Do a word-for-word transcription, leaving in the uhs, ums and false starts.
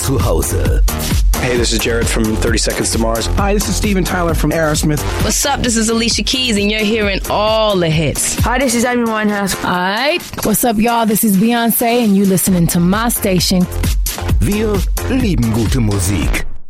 zu Hause. Hey, this is Jared from thirty Seconds to Mars. Hi, this is Steven Tyler from Aerosmith. What's up? This is Alicia Keys, and you're hearing all the hits. Hi, this is Amy Winehouse. Alright, what's up, y'all? This is Beyonce, and you listening to my station. Wir lieben gute Musik.